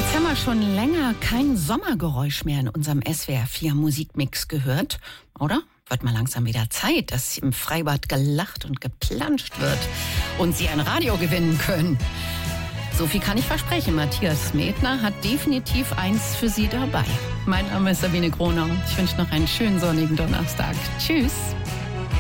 Jetzt haben wir schon länger kein Sommergeräusch mehr in unserem SWR 4 Musikmix gehört, oder? Wird mal langsam wieder Zeit, dass im Freibad gelacht und geplanscht wird und Sie ein Radio gewinnen können. So viel kann ich versprechen. Matthias Medner hat definitiv eins für Sie dabei. Mein Name ist Sabine Gronau. Ich wünsche noch einen schönen sonnigen Donnerstag. Tschüss.